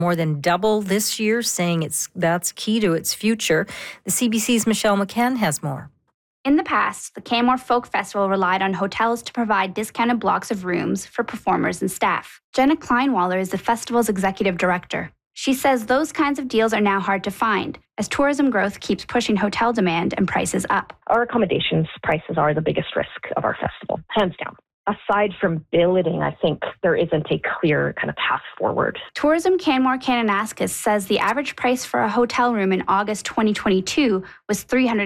more than double this year, saying that's key to its future. The CBC's Michelle McCann has more. In the past, the Canmore Folk Festival relied on hotels to provide discounted blocks of rooms for performers and staff. Jenna Kleinwaller is the festival's executive director. She says those kinds of deals are now hard to find as tourism growth keeps pushing hotel demand and prices up. Our accommodations prices are the biggest risk of our festival, hands down. Aside from billeting, I think there isn't a clear kind of path forward. Tourism Canmore Kananaskis says the average price for a hotel room in August 2022 was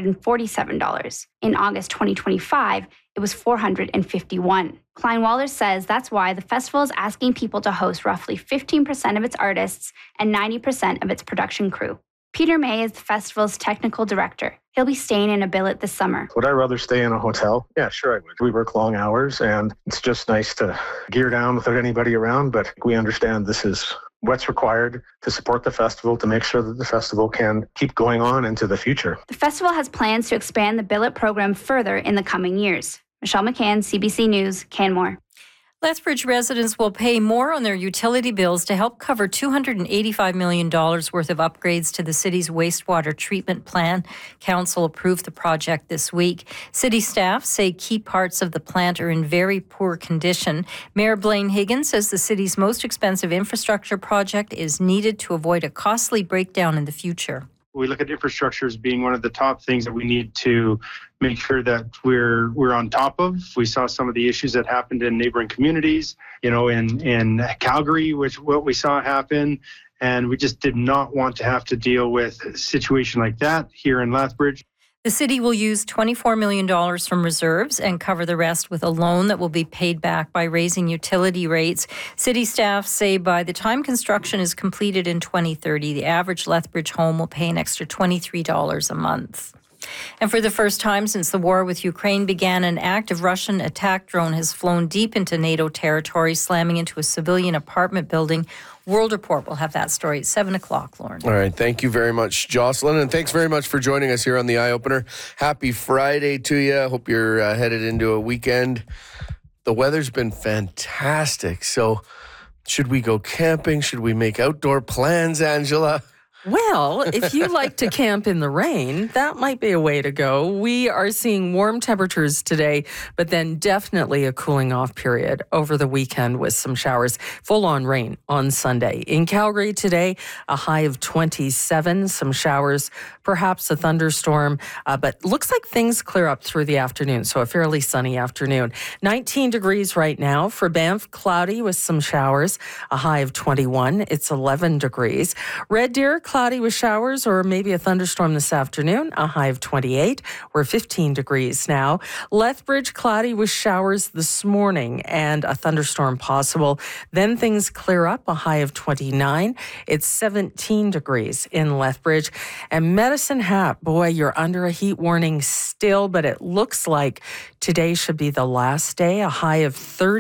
$347. In August 2025, it was $451. Kleinwaller says that's why the festival is asking people to host roughly 15% of its artists and 90% of its production crew. Peter May is the festival's technical director. He'll be staying in a billet this summer. Would I rather stay in a hotel? Yeah, sure I would. We work long hours and it's just nice to gear down without anybody around, but we understand this is what's required to support the festival, to make sure that the festival can keep going on into the future. The festival has plans to expand the billet program further in the coming years. Michelle McCann, CBC News, Canmore. Lethbridge residents will pay more on their utility bills to help cover $285 million worth of upgrades to the city's wastewater treatment plant. Council approved the project this week. City staff say key parts of the plant are in very poor condition. Mayor Blaine Higgins says the city's most expensive infrastructure project is needed to avoid a costly breakdown in the future. We look at infrastructure as being one of the top things that we need to make sure that we're on top of. We saw some of the issues that happened in neighboring communities, in Calgary, what we saw happen, and we just did not want to have to deal with a situation like that here in Lethbridge. The city will use $24 million from reserves and cover the rest with a loan that will be paid back by raising utility rates. City staff say by the time construction is completed in 2030, the average Lethbridge home will pay an extra $23 a month. And for the first time since the war with Ukraine began, an active Russian attack drone has flown deep into NATO territory, slamming into a civilian apartment building. World Report will have that story at 7 o'clock, Lauren. All right. Thank you very much, Jocelyn. And thanks very much for joining us here on The Eye Opener. Happy Friday to you. Hope you're headed into a weekend. The weather's been fantastic. So should we go camping? Should we make outdoor plans, Angela? Well, if you like to camp in the rain, that might be a way to go. We are seeing warm temperatures today, but then definitely a cooling off period over the weekend with some showers. Full on rain on Sunday. In Calgary today, a high of 27, some showers, perhaps a thunderstorm, but looks like things clear up through the afternoon, so a fairly sunny afternoon. 19 degrees right now. For Banff, cloudy with some showers, a high of 21. It's 11 degrees. Red Deer, cloudy with showers or maybe a thunderstorm this afternoon, a high of 28. We're 15 degrees now. Lethbridge, cloudy with showers this morning and a thunderstorm possible. Then things clear up, a high of 29. It's 17 degrees in Lethbridge. And Medicine Hat, boy, you're under a heat warning still, but it looks like today should be the last day, a high of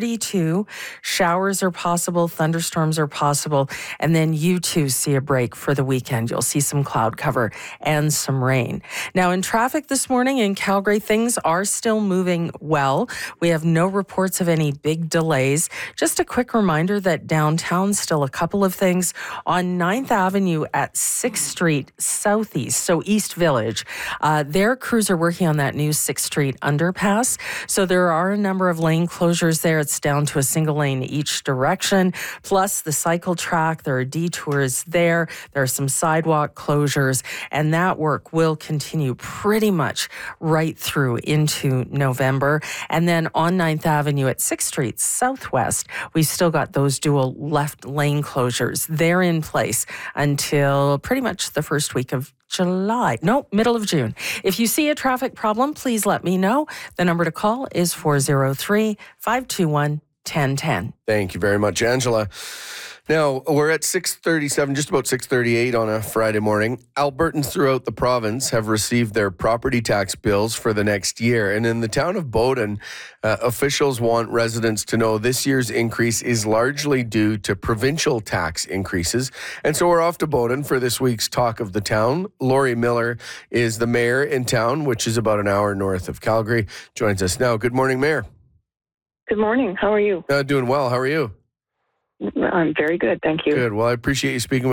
32. Showers are possible, thunderstorms are possible, and then you too see a break for the weekend. You'll see some cloud cover and some rain. Now, in traffic this morning in Calgary, things are still moving well. We have no reports of any big delays. Just a quick reminder that downtown, still a couple of things. On 9th Avenue at 6th Street Southeast, so East Village, their crews are working on that new 6th Street underpass. So there are a number of lane closures there. It's down to a single lane each direction, plus the cycle track. There are detours there. There are some sidewalk closures, and that work will continue pretty much right through into November. And then on 9th Avenue at 6th Street Southwest, we've still got those dual left lane closures. They're in place until pretty much the first week of middle of June. If you see a traffic problem, please let me know. The number to call is 403-521-1010. Thank you very much, Angela. Now, we're at 6:37, just about 6:38 on a Friday morning. Albertans throughout the province have received their property tax bills for the next year. And in the town of Bowden, officials want residents to know this year's increase is largely due to provincial tax increases. And so we're off to Bowden for this week's Talk of the Town. Laurie Miller is the mayor in town, which is about an hour north of Calgary. Joins us now. Good morning, Mayor. Good morning. How are you? Doing well. How are you? I'm very good. Thank you. Good. Well, I appreciate you speaking with